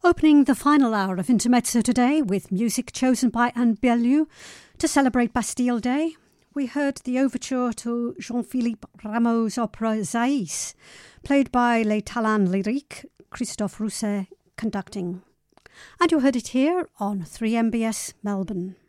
Opening the final hour of Intermezzo today with music chosen by Anne Bellew to celebrate Bastille Day, we heard the overture to Jean-Philippe Rameau's opera Zaïs, played by Les Talents Lyriques, Christophe Rousset conducting. And you heard it here on 3MBS Melbourne.